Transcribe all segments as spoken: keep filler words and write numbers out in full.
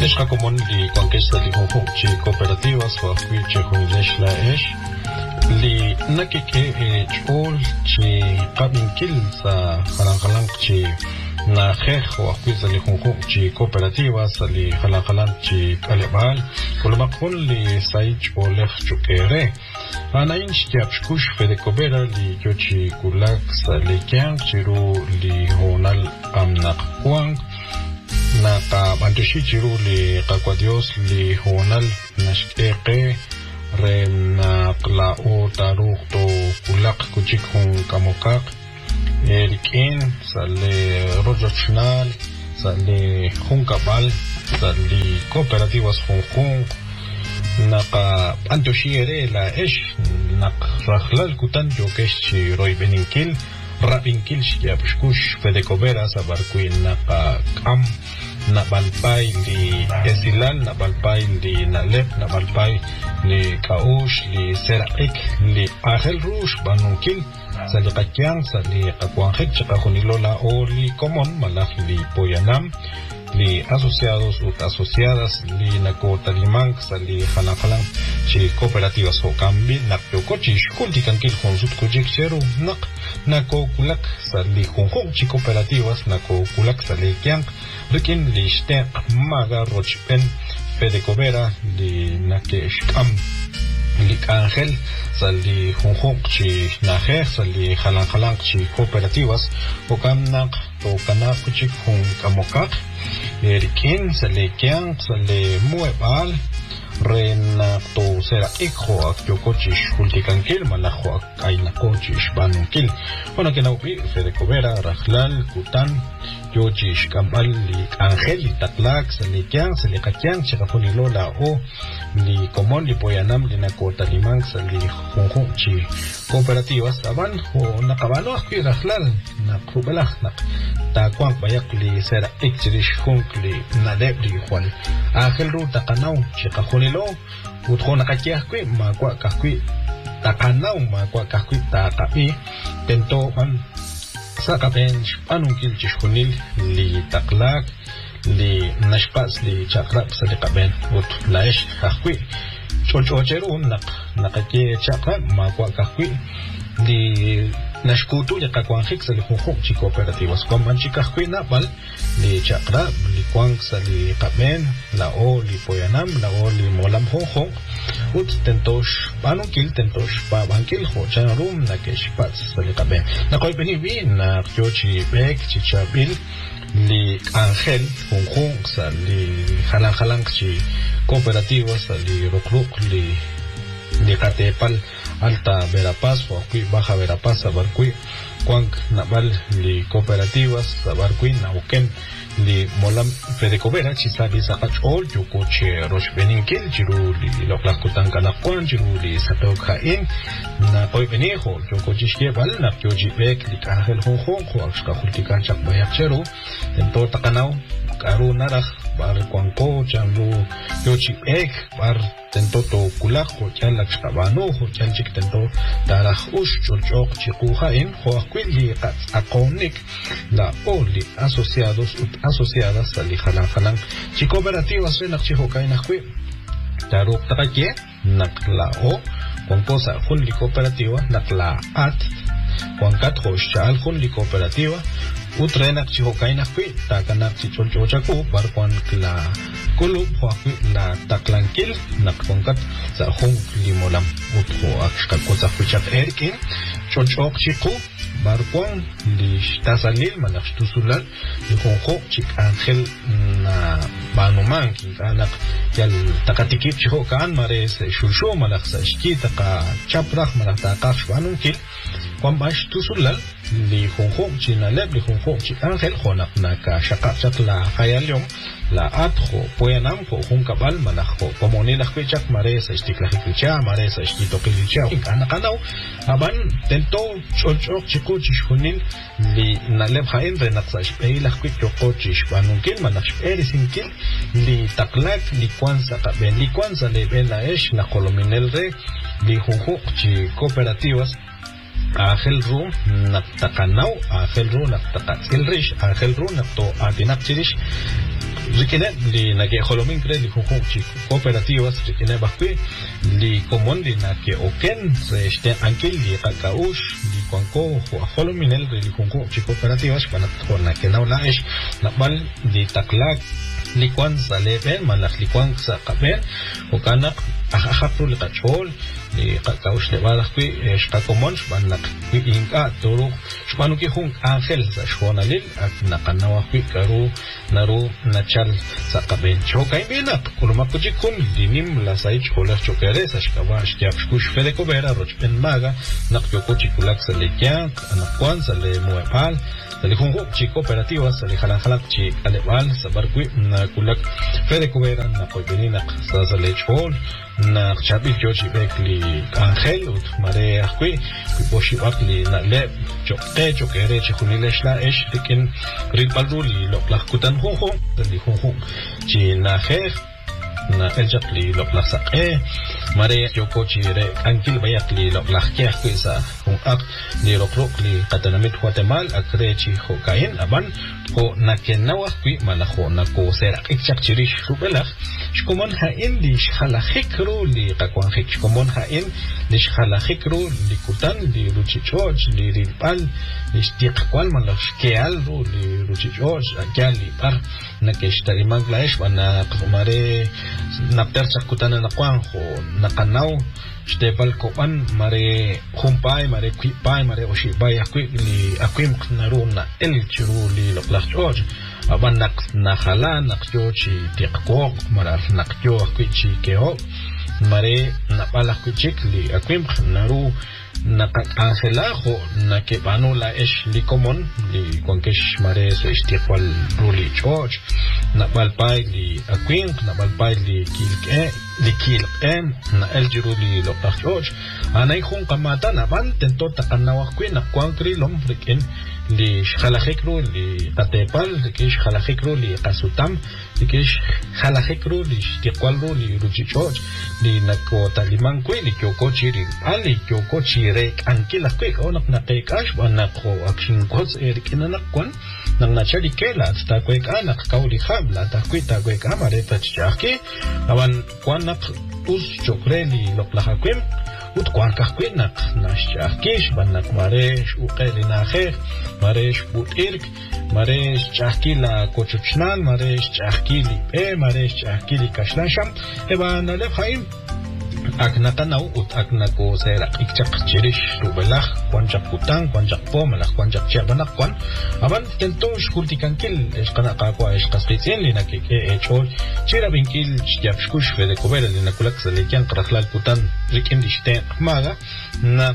Eshka común li conquista li conjun chi cooperativas o qui chi hunlesh la esh li nakike chol chi qabinkil sa khalan khalan chi na khekh o qui li conjun chi cooperativas li khalan khalan chi kalebal kul maqul li saich o lekh chukere ana inch yapshkush fede kobera li yochi kulak sa li kyang chiru li honal amnaq kwang naka bantushi chiru li qakwa Dios li honal nashkeke re naqla o taruk to kulak kuchik hun kamokak elikin sale rojochnal sale hun kabal sale cooperativas hun hun naka bantushi ere la esh nak rakhlal kutan jokesh chi roy beninkil rabinkil shia pushkush fede kobera sabarkuin naka kam na balpay li esilal na balpay li nalep na balpay li kaush li seraik li ahel rush banunkil sa li kakyang sa li kakwanghik tsaka kunilola o li common malak li poyanam li asociados ut asociadas li nakotalimang sa li halakalang chi cooperativas ho kambi nakyokochi shkulti kankil honsut kujik cheru nak nakokulak sa li honghong chi cooperativas nakokulak sa li kyang rikin li shtek maga rochpen fede kobera li nakeshkam li kangel sa li honghong chi naher sa li halang halang chi cooperativas ho kam nak to kanak kuchik hong kamokak erikin sa li kyang sa li muebal rena to sera ikho ak yokochish kultikankil malaho ak ay nakochish banunkil ona kenaupi fede kobera rahlal kutan yochish kambal li angel li taklak sa li kyang sa li kakyang chikapuni lola o li komon li poyanam li nakota limang sa li honghong chi cooperativas aban o nakabalo akwi rahlal nakrubalak nak takwang bayak li sera ikchirish hunk li nadeb li juan angel ru takanaw chikapuni lo utkhona kakyakwi makwa kakwi takanaw makwa kakwi takapi tento man sa kapen panunkil chishkunil li taklak li nashpas li chakrap sa li kapen ut laish kakwi chochocheru nak nakake chakrap makwa kakwi li nashkutu li kakwanghik sa li honghong chi cooperativas kwaman chi kakwi napal li chakrap li kwang sa li kapen la o li poyanam la o li molam honghong ut tentosh panunkil tentosh pa bankil ho charum nakesh pas sa li kapen nakoy beniwi na kyochi bek chi chabil li angel honghong sa li halang halang chi cooperativas sa li rukruk li li katepal alta Verapaz o aquí baja Verapaz sabarkui kwang nabal li cooperativas sabarkui nauken li molam fedecovera chisabi sakachol yukoche roshbeninkil jiru li loklakutan kanakwan jiru li satokhain na koy benejo yukochishye bal na kyojibek li kahel honghong ko akshka khultikan chak bayakcheru tento takanaw karu naraj bar kwanko chanlu yochibek bar tento to kulak ho chan lakshkabano ho chan chik tento daraj ush chulchok chikuhain ho akwili akonik la oli asociados ut asociadas ali halang halang chi cooperativas renak chi hokai nakwi taruk takake nakla o komposa hun li cooperativa nakla at kwankat ho shal hun li cooperativa utrenak chi hokai nakwi takanak chi chulchochaku bar kwan kla kulu huakwi la taklankil nakwankat sa hong limolam utho akshkal ko sa fuchat erkin chulchok chiku barkwang li tasalil manakshtusulal li hongo chik angel na banuman ki anak yal takatikip chiho kan mares shusho malaksa shkita ka chaprak malakta kash banunkil kwambash tusulal li hongo chinaleb li hongo chik angel honak na ka shaka chak la khayalyom la atjo puenam ko hunkabal malakho komonilak chak mares stiklahikcha mares stitokilicha kanakanaw aban tento cholchok chiko chishunil li naleb hain renaksa shpeilak choko chishbanunkil manak erisinkil li taklak li kwanza kaben li kwanza le bela esh na kolominel re li hongo chi cooperativas Ángel Ru naktakanaw Ángel Ru naktakatsilrish Ángel Ru nakto atinakchirish Rikinet li nage holomin kre li junjun chi cooperativas rikinet bakwi li komon li nage oken se este ankil li kakaush li kwanko ho holominel li junjun chi cooperativas panat hona ke naula ish nabal li taklak li kwan zaleben malak li kwan sa kaben o kanak ahapru li kachol li kakaush le balakwi shka komon shbanak wi inka turu shbanu ki jun angel sa shonalil ak nakanawa wi karu naru nachal sa kaben chokay binak kulumakuji kun dinim la sai chola chokere sa shkawa shtiak shkush fede kobera rochpen maga nakyoko chikulak sa lekyan anakwan sa le muepal sa le jungo chi cooperativa sa le halan halak chi alebal sa barkwi na kulak fede kobera na koybeninak sa sa le chol na chapi jochi bekli angel ut mare akwi boshi bakli na le chokte chokere chi khunile shla esh lekin rilbalru li loklak kutan ho ho li ho ho chi na khe na eljak li loklak saqe mare yoko chi re ankil bayak li loklak ke akwi sa hung ak li loklok li qatanamit Guatemala akre chi ho kain aban ho na kenawa kwi malaho na ko serak ikchak chirish rubelak shkomon hain li shkhala khikru li qakwan khik shkomon hain li shkhala khikru li kutan li ruchichoj li rilpal li shtiq kwal malash keal ru li ruchichoj akyal li par na keshtari manglaesh wana qmare napter chakutana na kwan ho nakanaw Stepal kopan mare humpay mare kwipay mare oshibay akwi li akwim naruna el chiru li loklak choj aban nak nakhala nakjo chi tiqko marar nakjo akwi chi keo mare napala akwi chik li akwim naru nakangela ho nakebano la esh li komon li konkesh mare so istiqwal ruli choj nabalpay li akwim nabalpay li kilke li kilem na eljiru li loklak choj anay khun kamata naban tento takanawa kwi nakwankri lom frikin li shkhalakikru li katepal li kish khalakikru li kasutam li kish khalakikru li shtiqwalru li ruchichoj li nako taliman kwi li kyoko chiri ali kyoko chire ankila kwi onak nakekash wanako akshin koz erikina nakwan nang nachali kela sta kwek anak kauli khabla ta kwita kwek amare tachaki awan kwanak us chokreli loklaha kwim ut kwan kahkwin nak nashkish banak maresh uqeli nakhe maresh butirk maresh chakila kochuchnan maresh chakili pe maresh chakili kashlasham eba nalef haim aknakanaw ut aknako sera ikchak chirish rubelach kwanjak kutang kwanjak pomalach kwanjak chabanak kwan aban tento shkultikankil eshkanaka kwa eshkasqitien lina keke echol chira binkil yapshkush fede kobera lina kulak salekian qrakhlal kutan rikim dishten maga nak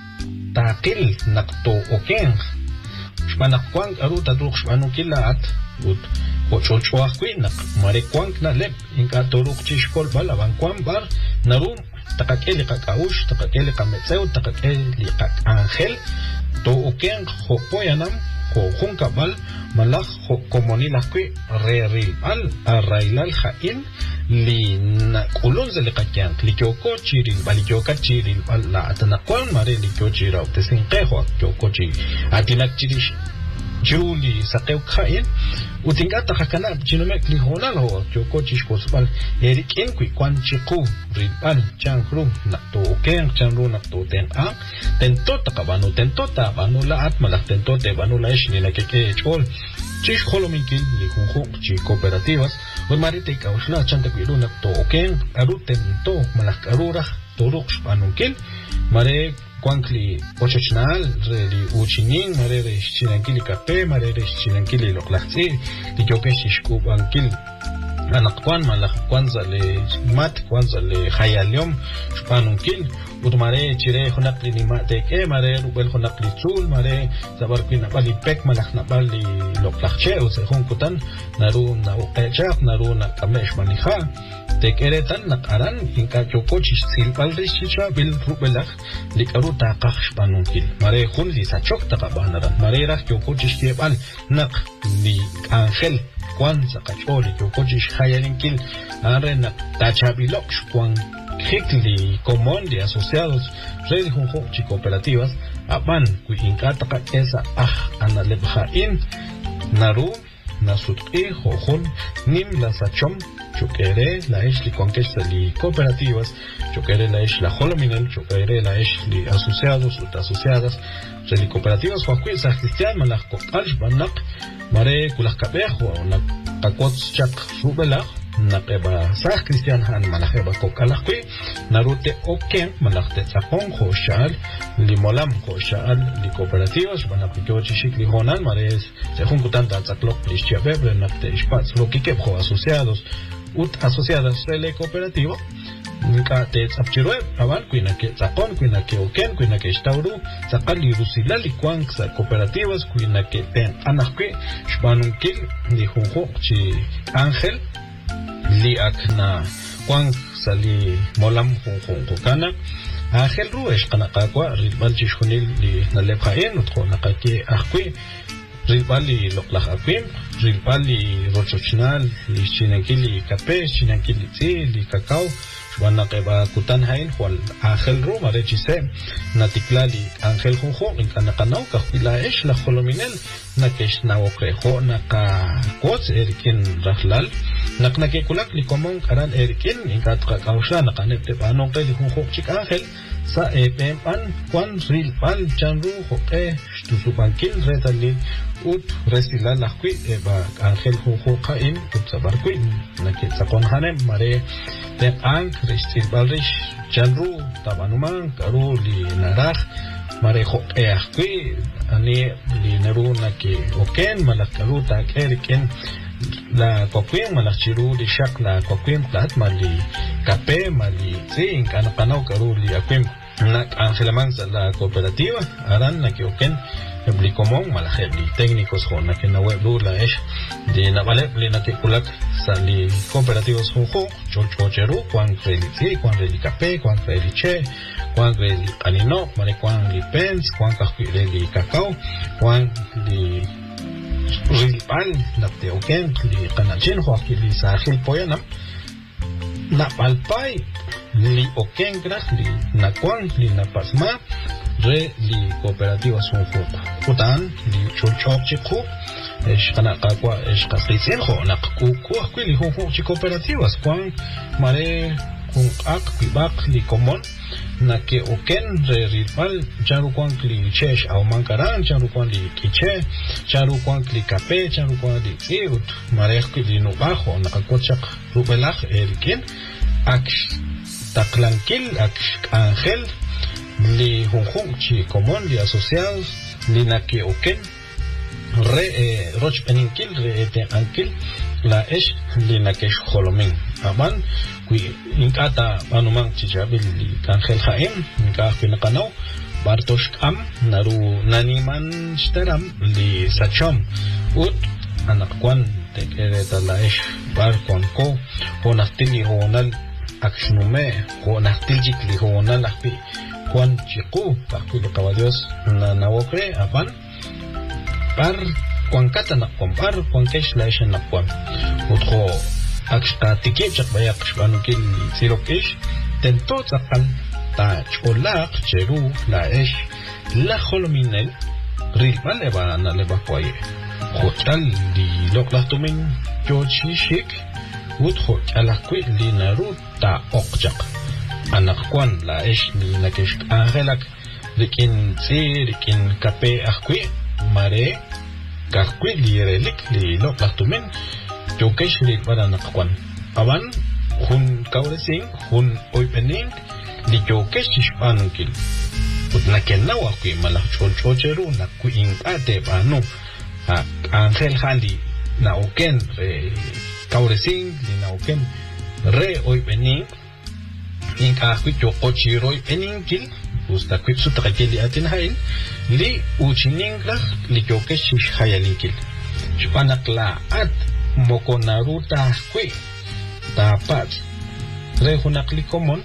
taqil nakto oken shbanak kwan aruta duk shbanu kilat ut kochochwa kwinak mare kwan na lep inka toruk chishkol balaban kwan bar narum takakeli kakaush takakeli kametseu takakeli kak angel to oken hopoyanam ho hunkabal malak ho komonila kwi re ri al arailal khain li na kulun zele kakyan li kyoko chiril bali kyoka chiril alla atanakwan mare li kyochira utesin qeho kyoko chi atinak chirish Juli sakeu kain utingata hakana chinomek li honal ho kyoko chishko spal erik en kwi kwan chiku ribal changru nakto ken changru nakto ten a tento takabanu tento ta banu la at malak tento te banu la ishni la keke chol chish kholominkil li junjo chi cooperativas o marite kausla chanta kwilu nakto ken aru tento malak arura toruk spanunkil mare Kwankli Pochachnal, Reli Uchinin, Marere Chinankili Kape, Marere Chinankili Loklaxi, Tikokesh Kubankil, Anakwan, Malakwanza le Mat, Kwanza le Hayalium, Spanunkil, Udmare, Chire, Honakli Mateke, Mare, Rubel Honakli Tul, Mare, Zabarquina Bali Pek, Malaknabali Loklache, Hunkutan, Naru Naukajak, Naru Nakamesh Maniha. Tek eretan nakaran inka chokochis silpal rishicha bil rubelach likaru taqach panunkil mare khun li sachok taqabanaran mare rach chokochis kebal nak li angel kwan sakacholi chokochis khayalinkil are nak tachabilok kwan khikli común de asociados red junjo chi cooperativas aban ku inka taqa esa ah analebhain naru nasutqi jojun nim la sachom chukere la ish li conquista li cooperativas chukere la ish la holominel chukere la ish li asociados ut asociadas li cooperativas huaquis sa cristian malach kokal banak mare kulah kabejo na kakots chak rubela naqeba sa cristian han malacheba kokalaqui narute oken malachte tsapon khoshal li molam khoshal li cooperativas banapiko chishik li honal mares se juntan tsaklok lischiabebre napte spats lo que kebjo asociados ut asociadas le cooperativo nika te tsapchirwe aval kuina ke tsapon kuina ke oken kuina ke stauru tsakali rusilali kwan sa cooperativas kuina ke ten anakwe shbanunkil ni junjo chi ángel li akna kwan sali molam junjo kana ángel ruesh kana kakwa ribal chishunil li nalephaen utko nakake akwi ribali loklach akwim ribali rochochnal li chinakili kape chinakili tsi li kakao shwana qeba kutan hain wal ángel ru marechise natiklali ángel junjo inkana kanau kahpila esh la holominel nakesh nawokrejo naka kots erikin rahlal naknake kulak li komong karan erikin inkat kakawsha nakanete panon qeli junjo chik ángel sa epem an kwan ril pal chanru hoke shtusupankil retalil ut resila lakwi eba ángel junjo qain ut sabarkwi nakit sakon hanem mare te ang ristil balrish chanru tabanuman karu li naraj mare hoke akwi ani li naru nake oken malakaru tak eriken la kokwim malachiru li shak la kokwim plat mali kape mali zin kana kanau karu li akwim nak ángel sa la cooperativa aran na kioken ebli komong malahebli técnicos con que na web la es de na vale li na kulak sa li cooperativos junjo chochocheru kwan kreli kwan reli kape kwan kreli che kwan reli anino mare kwan li pens kwan kahpireli kakao kwan li rilpan na teoken li kanachin hoaki li sahil poyanam na palpai li oken grach li na kwan li na pasma re li cooperativas junjo utan li chochok chiku es kana kakwa es kasritsen ho na kuku akwi li junjo chi cooperativas kwan mare kun ak pibak li komon na ke oken re rilpal charu kwan li chesh au mankaran charu kwan li kiche charu kwan li kape charu kwan li tsiut mare akwi li no bajo na kakochak rubelach elkin ak taklankil ak ángel li junjun chi komon li asociados li na ke oken re eh, roch peninkil re te ankil la es li na ke holomin aman kui inkata anumang chijabil li ángel haim inka pinakanaw bartosh am naru naniman staram li sachom ut anak kwan te kereta la es bar kon ko honastili honal akshnume honastillik li honal akpi kwan chiku akpi li kawadios na nawokre apan par kwan kata na kwan par kwan kesh la eshen na kwan utko akshta tiki chak bayak shbanukil sirokish tento tsakal ta cholak cheru la esh la holominel rilman leba na leba kwaye hotel li loklahtumin yochishik ut hotel akwi li naruta okjak anak kwan la esh li nakesh angelak rikin tsi rikin kape akwi mare kakwi li relik li loklahtumin yokesh li para nakwan aban hun kauresing hun oipening li yokesh ishpanunkil ut nakenaw akwi malak cholchocheru nakwi inkate banu ángel hali na oken re kauresing li na oken re oipening inka akwi yokochiro oipeningkil usta kwit sutrakeli atin hain li uchiningla li yokesh ishhayalinkil shpanakla at mokonaruta kwi tapat re hunakli komon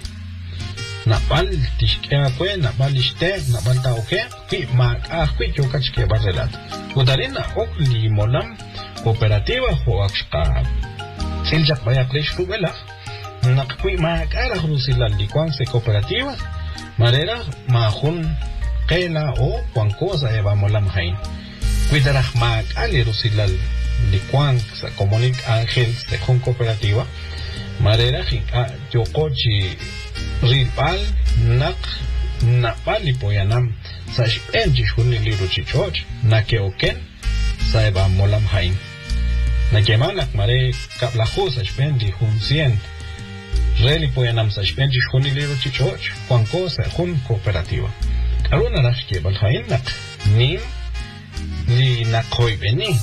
napal tishkea kwe napal ishte napal taoke kwi mak kwi yokachke barrelat udarina ok li molam cooperativa ho akshka siljak bayaklesh rubela nak kwi mak ala hrusilal li kwan se cooperativa marera mahun qela o kwan cosa eva molam hain kwi darah mak ali rusilal licuan sa comunic ángel se con cooperativa marera a yokochi ripal nak napali poyanam sa spenji shuni liru chichoch na ke oken sa eba molam hain na kemanak mare kapla sa spenji hun cien reli poyanam sa spenji shuni liru chichoch juanco sa hun cooperativa aluna nak ke bal hain nak nim li nakoi beni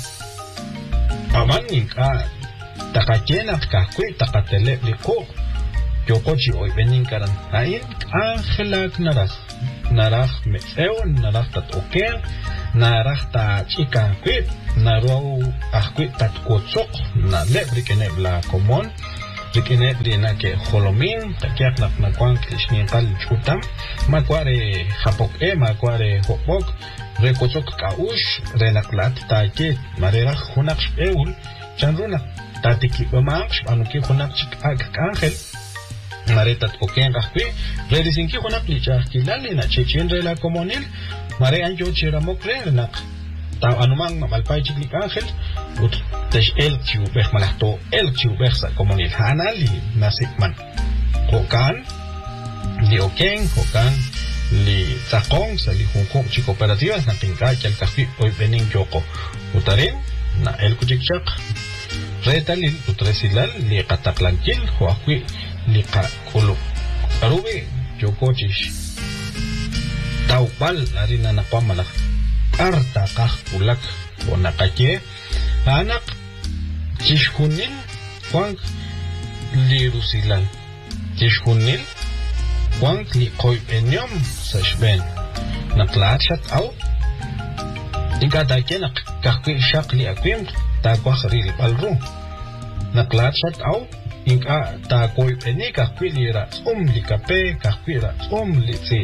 amanin ka takakena kakui takatele liko yokochi oi benin karan ain angelak naras naraj meo naraj tat oker naraj ta chica quit naro akui tat kotsok na lebre kene la komon dikene brina ke holomin takiak nak na kwan krishni kal chutam makware hapok e makware hopok rekotsok kaush renaklat ta ke marera hunak eul chanruna tatiki omax anuki hunak chik ángel maretat oken gahpi redisinki hunak licha kilali na chechen rela comunil mare anjo chiramok renak ta anumang malpai chiklik ángel ut tesh el chiu beh malahto el chiu beh sa comunil hanali nasikman kokan li oken kokan li takong sa li hunkong chi cooperativas na tingka kel kahpi oi bening joko utarin na el kuchikchak retalil utresilal li qataklankil huaqui li qakulu arubi jokochish tawbal arina na pamala arta qaqulak onaqache anak chishkunin juan li rusilal chishkunin juan li qoy enyom sashben naqlachat au ingata kenak kahqi shaqli akwim ta kwakhri balru naqlachat au inka ta koy penika kwilira um likape kakwira um litsi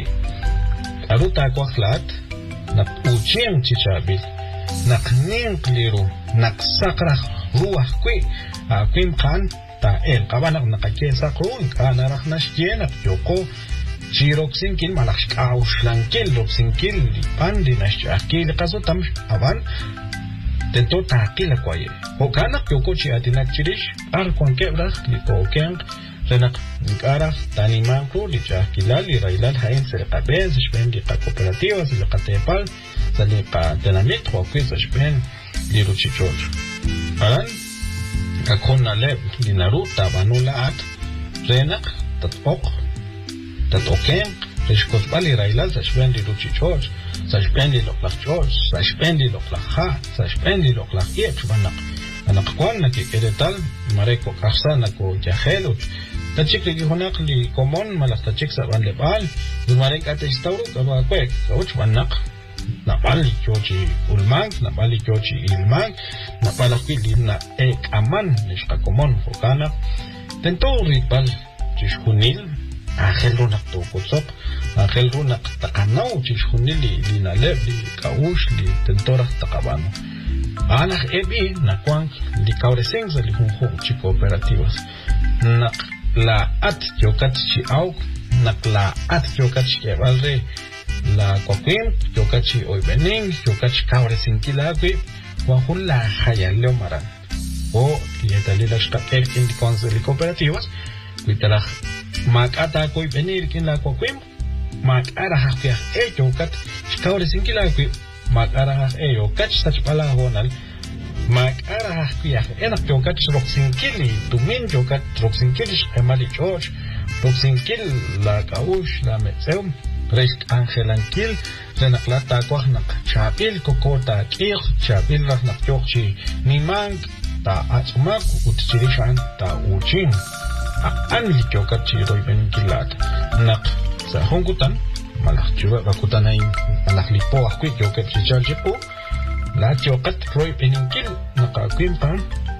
aruta kwakhlat na uchim chichabil naqnin kliru naqsaqra ruah kwi akwim khan ta el qabanak naqake saqru inka narahnash yenak yoko Chiroxin kin malaksh kaushlankel roxin kin pandi nash akil qaso tam aban tento takila kwaye okana yokochi atinak chirish ar kon kebra liko ken renak ngara taniman ko licha kilali railal hain serqa bez shpendi qa cooperativa serqa tepal serqa dinamit ko kwis shpen liruchi choj alan akonna le dinaruta banula at renak tatok tatoken rishkos bali railal sashpendi luchi choj sashpendi loklak choj sashpendi loklak ha sashpendi loklak yech banak anak kwan na kikeretal mareko kahsana ko jahelu tachik ligi honak li komon malak tachik sa ban lebal dumarek ate istawru kaba kwek kauch banak na bali chochi ulmang na bali chochi ilmang na balaki lina ek aman nishka komon fokana tento ripal chishkunil Ángel runak to kotsok, Ángel runak takanau chishunili li naleb li kaush li tentorah takabano. Anak ebi nakwang li kaureseng sa li hunhong chi cooperativas. Nak la at yokat chi au, nak la at yokat chi kevalre la kwakwim, yokat chi oibening, yokat chi kaureseng kilagwi, wahun la hayaleo maran. O lietali shkak elkin di kwanza li cooperativas, kuitarah Makata koi benir kin la kwakwim makara hakya e jokat skawre sinkila kwi makara hak e jokat sachpala honal makara hakya enak jokat rok sinkili tumin jokat rok sinkili emali george rok sinkil la kaush la metseum resk angelankil renaklata kwahnak chapil kokota kir chapil rahnak jochi nimang ta atmak utchirishan ta uchin an likyokat chiroy ben kilat nak sa hongkutan malak chuba bakutan ay malak lipo akwi kyokat chichal jipo la kyokat roy peninkil nakakwim pan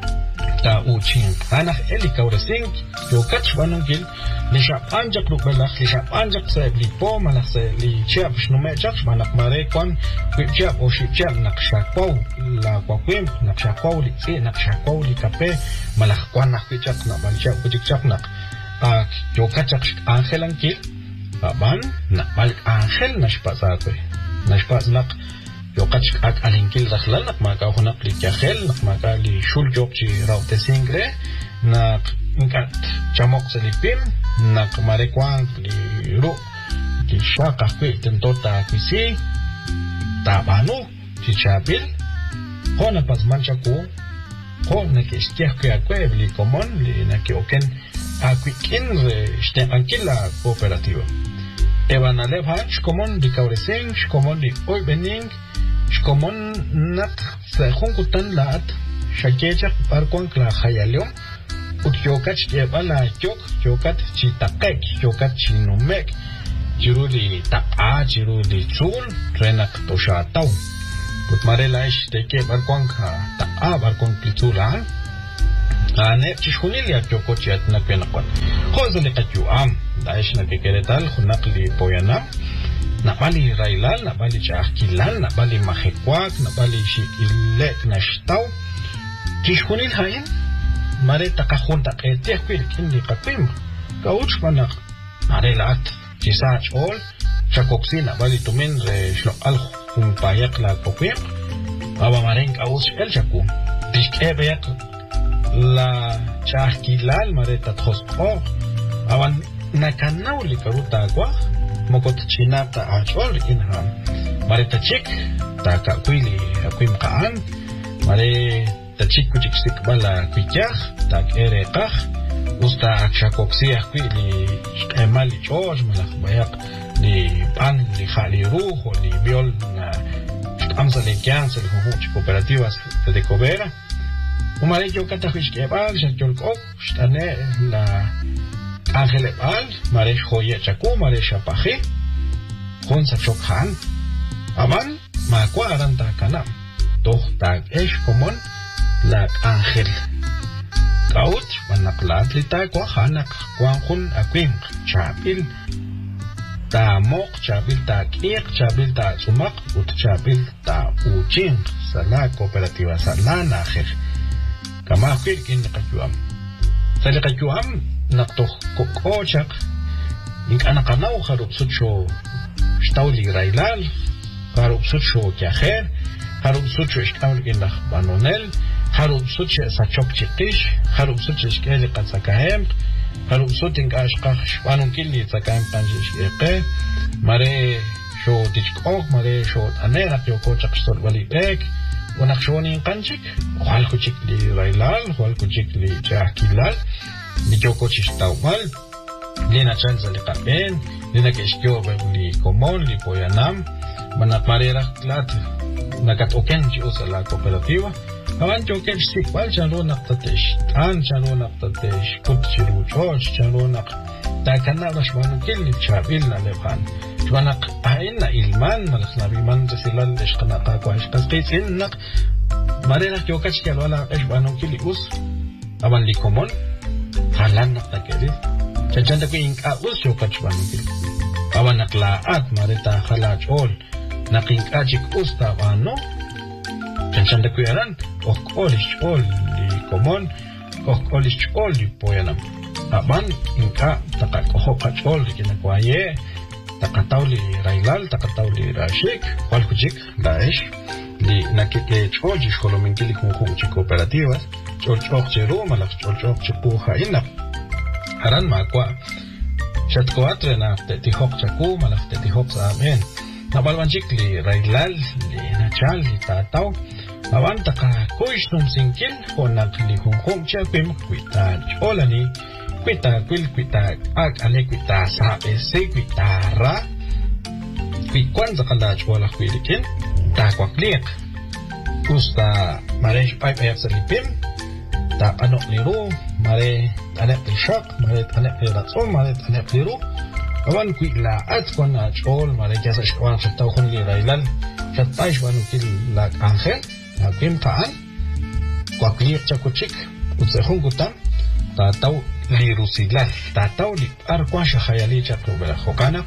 ta uchin anak eli kauresing kyokat shbanungkil li shapanjak lukbalak li shapanjak sa lipo malak sa li chiap shnumechak manak marekwan kwip chiap o shipchiap nak shakwaw la kwakwim nak shakwaw li tsi nak shakwaw li kape malak kwan nak pichak nak balchak kuchikchak nak a kyokachak angelankil aban nak balik angel nashpasakwe nashpas nak yoqach ak alinkil rahlal nak maka hunaq li kajel nak maka li shul jokchi raute singre nak inkat chamok selipim nak marekwang li ru li shaka kwe tentota kwisi tabanu chichabil hona pas manchaku hona ke stiak kwe akwe li komon li na ke oken akwikin ste ankila cooperativa evan alevhan shkomon di kauresing shkomon di oy bening shkomon nak sa khunkutan lat shakechak parkon kla khayalium ut yokat yebala yok yokat chitakek yokat chinumek jiruli ta'a jiruli chul renak toshatau ut marelaish teke parkon ka ta'a parkon pitulan ane chishunilia yokochiat nakwenakon khozole katyuam daish na kekeretal khunakli poyanam nabali railal nabali chakilal nabali mahekwak nabali shikilek nashtau kishkunil hain mare takahun taketiah kwil kindi kapim kauch manak mare lat chisach ol chakoksi nabali tumin re shlo al humpayak la kopim aba maren kaus el chaku tishkebeyak la chakilal mare tatkhospo aban nakanaw li karuta kwa mokot chinata achol inham mare tachik ta ka kwili akwim kaan mare tachik kuchik sikbala kwikyah ta kere qah usta akshakoksi akwili emali choj malak bayak li pan li khali ruho li biol na amsa le kyanse le huch cooperativas de cobera umare yo katahish kebal shakol kok shtane la Ángel Ebal, Maresh Joye Chaku, Maresh Apaje, Honsa Chokhan, Aman, Makwa Aranta Kanam, Toch Tag Esh Komon, Lak Ángel. Kaut, Manaklat Lita Kwahanak, Kwanhun Akwim, Chabil, Ta Mok, Chabil Ta Kiek, Chabil Ta Sumak, Ut Chabil Ta Uching, Sala Cooperativa Salana Ángel. Kamakwil Kin Kajuam. Sale Kajuam, naktoh kokochak ink anakanaw harup sucho stawli railal harup sucho kyaher harup sucho ishkawl ginlah banonel harup sucho sachok chikish harup sucho ishkeli qatsakahem harup sutin ashqah shwanun killi tsakahem panjish eqe mare sho tichkok mare sho anera kokochak stol wali ek wanakshoni kanchik walkuchik li railal walkuchik li chakilal ni joko chistaumal lina chanza le kapen lina keshkyo li komon li poyanam manak marera klat nakat oken ji usala cooperativa awan joken sikbal chano naktatesh tan chano naktatesh kut chiru choj chano nak ta kana bashmanu kelli chabil na leban chwanak aina ilman malak nabiman silal ishqana ta kwa ishqasqin nak marera jokach ke wala ishbanu kelli us awan li komon halan nak takeli chachanda ko ing aus yo kachwan bil awan naklaat marita khalaj ol naking ajik usta wano chachanda ko yaran ok olish ol li komon ok olish ol li poyanam aban inka takak hokach ol kinakwaye takatawli railal takatawli rashik walkujik daesh li nakike choji shkolominkili kunkuchi cooperativas chorchok cheru malak chorchok chepuja ina haran makwa chatkoatre na tetihok chaku malak tetihok sa amen nabalwanchik li railal li nachal li tataw awan taka kuish num sinkil honak li hunghung chapim kwita cholani kwita kwil kwita ag ale kwita sa ese kwita ra kwikwan zakala chola kwilikin takwaklik usta maresh pipe ayak sa lipim ta ano liru mare anek shak mare anek ratson mare anek liru awan kui la at kon achol mare jasa shwan khataw khun li railal chataish wan kil la angel akim taan kwakli chakuchik utsehun gutam ta taw liru silal ta taw li arkwa shahayali chakro bela khokana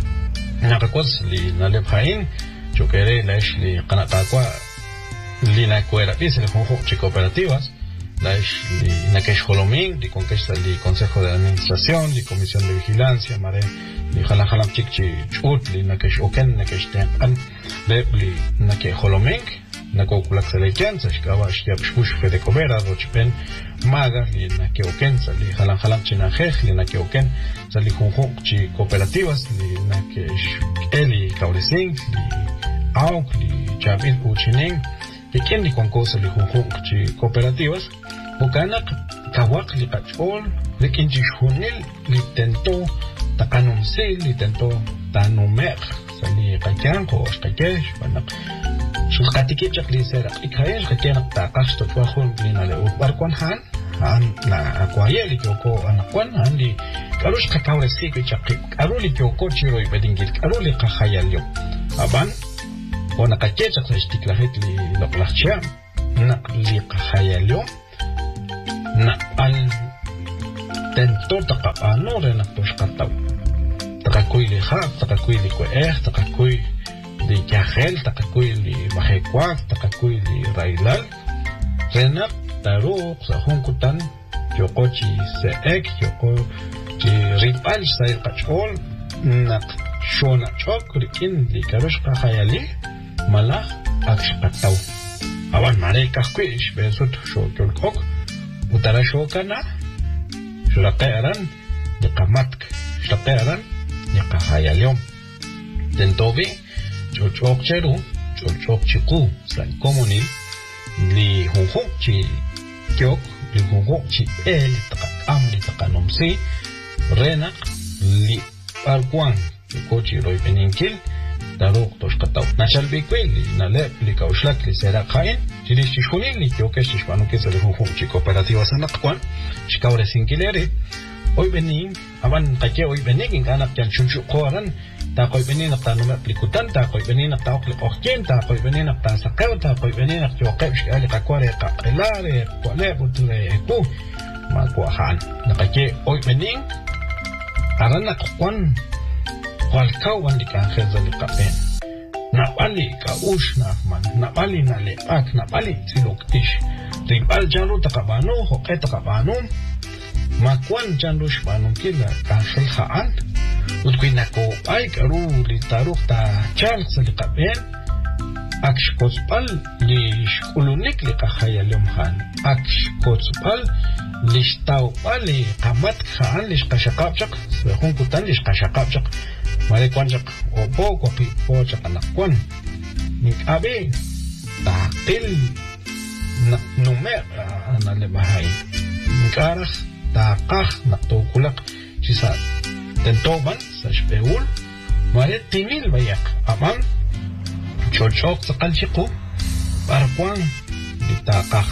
nakakos li nalebhain chukere lesh li qanata kwa li na kuera pis le jonjo chi cooperativas la es la que es Holoming, de conquista el Consejo de Administración, de Comisión de Vigilancia, mare, de Halan Halan Chichi Chut, la que es Oken, la que es Tian, de la que Holoming, la que Oculak Selekianza, Shikaba, Shiapshush, Fede Covera, Rochpen, Maga, la que Oken, Sali Halan Halan Chinajej, la que Oken, Sali Junjo, Chi Cooperativas, la que es Eli Kauresing, Auk, Chavil Uchining, que quien li concurso li Junjo, Chi Cooperativas, Bukanak, Kawak li Kachol, li Kinchishunil, li Tento, Takanumsi, li Tento, Tanumer, Sali Kakianko, Shkakesh, Banak. Shulkatikip li Sera, Ikayesh, Kakianak, Takash, Totuahun, Linale, Utbarkwan Han, Han, la Aquaye, li Kyoko, Anakwan, Han, li Karush Kakawresi, Kichakip, Karuli Kyoko, Chiro, Bedingil, Karuli Kahayalio, Aban, Onakakech, Stiklahit, li Loklachia, Nak li Kahayalio, na al tento takapano rin ang toshkataw. Takakoy li hap, takakoy li kueh, takakoy li kahel, takakoy li mahekwak, takakoy li railal. Renak tarok sa hungkutan, yoko chi seek, yoko chi ripal sa ilkachol, nak shona chok, rikin li karush kahayali, malak akshkataw. Awan mare kahkwish, besut shokyol kok, Utara shokana, shulaqearan, yakamatk, shlaqearan, yakahayaliom. Tentobi, chochok cheru, chochok chiku, san komunil, li hunhuk chi kyok, li hunhuk chi el, takakam, li takanomsi, renak, li parkwan, kochi roy peninkil, daruk toshkataw. Nachalbikwil, li nalep, li kaushlak, li serakain, Chirish Shunil, li Kyokesh, Shpanuke, se le Junchi Cooperativa Sanakwan, Shikaure Sinkileri, hoy vening, Aban Kake, hoy vening, Anak Yan Chunchu Koran, Takoy venin at Tanum Plikutan, Takoy venin at Taokli Okin, Takoy venin at Tasakar, Takoy venin at Yokesh, Ali Kakware, Kakelare, Kwale, Buture, Eku, Makwahan, Nakake, hoy vening, Aranak Kwan, Walkawan, Likanjez, Likapen. Napali kaush nafman, napali na leak, napali siluktish. Ribal janru takabano, hoke takabano. Makwan janru shpanum kila kanshel haan. Utkwinako ay karu li taruk ta chal sa likapen. Akshkospal li shkulunik li kahayalum han. Akshkospal li shtawpal li kamat haan li shkashakapchak. Sa kutan li shkashakapchak. Mare kwanjak opo ko pipo chak anakwan. Nik abi takil na numer na lebahay. Nik aras takah naktukulak sisa tentoban sa speul. Mare timil bayak amang chochok sa kalchiku parkwang di takah.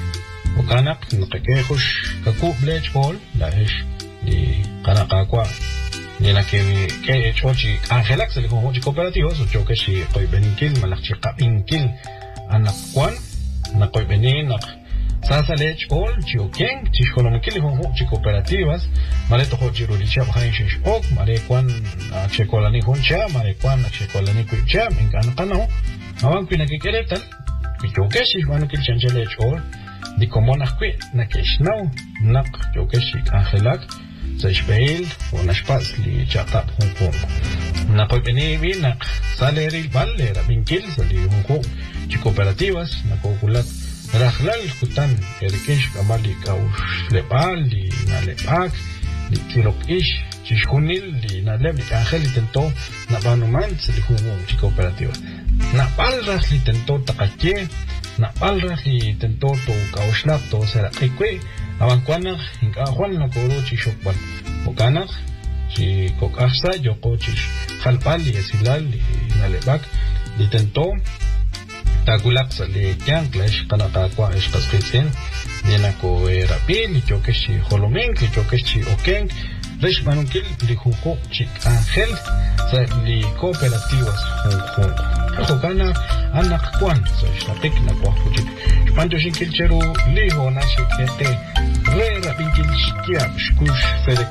Ukanak nakikehush kaku blech hall lahish di kanakakwa. Nila que que chochi Angelax le con cooperativos o choque si koy benikil malakchi kapinkil anakwan na koy benin nak sasa lech all chioken chiskolomikil con chi cooperativas mare to hochi rulicha bhain shish ok mare kwan chekolani honcha mare kwan chekolani kucha minkan kano awan pinakikeretal choque si wanukil chanchelech all di como nakwi nakeshnau nak choque si Angelax Sashbail o Nashpas li Chakap Hong Kong. Na Koipenibi, na Saleri Valle, Rabinkil, Sali Hong Kong, Chicooperativas, na Kokulat, Rahlal Kutan, Erikesh, Kamali Kaush Lepal, li Nalepak, li Kilokish, Chishunil, li Naleb, li Angel, li Tento, na Banuman, Sali Hong Kong, Chicooperativas. Na Palras li Tento Takake, na Palras li Tento to Kaushlap, to Serakikwe, Abankwanak, Inkajuan, na Koro, Chishokban, Okanak, Chikokasa, Yoko, Chish, Jalpal, y Esilal, y Nalebak, li Tento, Takulak, Sali, Yanklesh, Kanakakwa, Eshkaskitsen, Dienako, Rapil, y Chokeshi, Holomink, y Chokeshi, Oken, Resh Manunkil, li Jujo, Chik Angel, li Cooperativas, Hong Hokana, Anak Kwan, so Shatik, Nakuachik, Spanto Shinkil Cheru, Liho, Nashikete, Re Rapinkil Shikia, Shkush, Fede